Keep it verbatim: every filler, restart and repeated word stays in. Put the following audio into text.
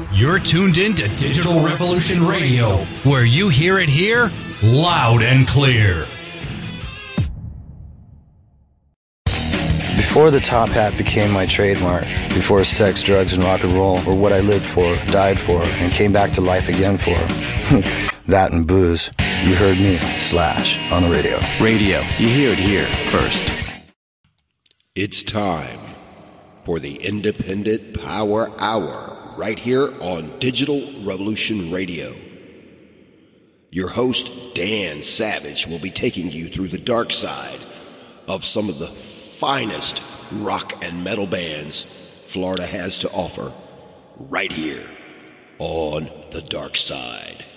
You're tuned in to Digital Revolution Radio, where you hear it here, loud and clear. Before the top hat became my trademark, before sex, drugs, and rock and roll were what I lived for, died for, and came back to life again for, that and booze, you heard me, Slash, on the radio. Radio, you hear it here first. It's time for the Independent Power Hour, right here on Digital Revolution Radio. Your host, Dan Savage, will be taking you through the dark side of some of the finest rock and metal bands Florida has to offer, right here on the dark side.